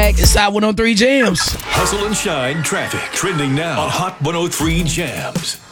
back inside 103 Jams. Hustle and Shine traffic trending now on Hot 103 Jams.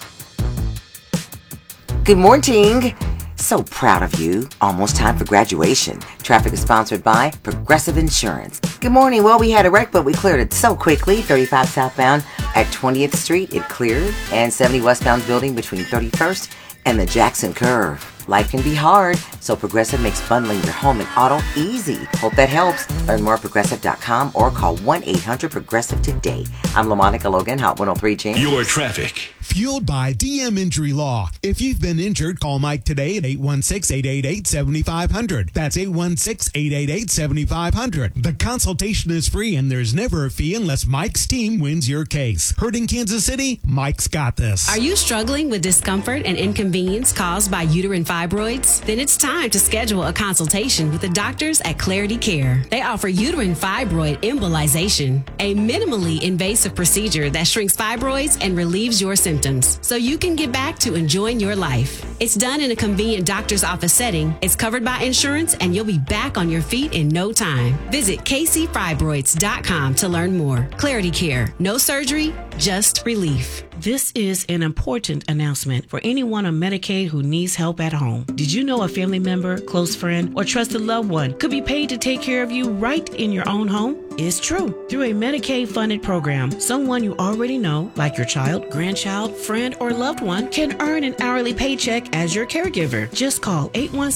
Good morning. So proud of you. Almost time for graduation. Traffic is sponsored by Progressive Insurance. Good morning. Well, we had a wreck, but we cleared it so quickly. 35 southbound at 20th Street, it cleared. And 70 westbound building between 31st and the Jackson Curve. Life can be hard, so Progressive makes bundling your home and auto easy. Hope that helps. Learn more at Progressive.com or call 1-800-PROGRESSIVE today. I'm LaMonica Logan, Hot 103 Jams. Your traffic. Fueled by DM Injury Law. If you've been injured, call Mike today at 816-888-7500. That's 816-888-7500. The consultation is free and there's never a fee unless Mike's team wins your case. Heard in Kansas City? Mike's got this. Are you struggling with discomfort and inconvenience caused by uterine fibroids? Then it's time to schedule a consultation with the doctors at Clarity Care. They offer uterine fibroid embolization, a minimally invasive procedure that shrinks fibroids and relieves your symptoms so you can get back to enjoying your life. It's done in a convenient doctor's office setting. It's covered by insurance and you'll be back on your feet in no time. Visit kcfibroids.com to learn more. Clarity Care. No surgery, just relief. This is an important announcement for anyone on Medicaid who needs help at home. Did you know a family member, close friend, or trusted loved one could be paid to take care of you right in your own home? It's true. Through a Medicaid-funded program, someone you already know, like your child, grandchild, friend, or loved one, can earn an hourly paycheck as your caregiver. Just call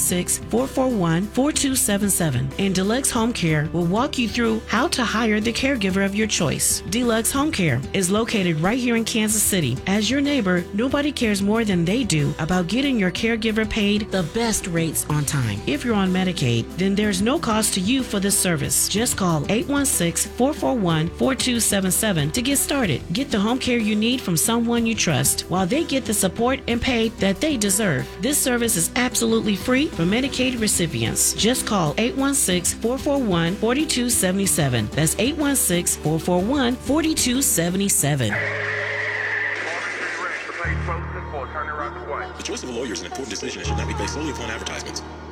816-441-4277, and Deluxe Home Care will walk you through how to hire the caregiver of your choice. Deluxe Home Care is located right here in Kansas City. As your neighbor, nobody cares more than they do about getting your caregiver paid the best rates on time. If you're on Medicaid, then there's no cost to you for this service. Just call 816-441-4277 to get started. Get the home care you need from someone you trust while they get the support and pay that they deserve. This service is absolutely free for Medicaid recipients. Just call 816-441-4277. That's 816-441-4277. The choice of a lawyer is an important decision and should not be based solely upon advertisements.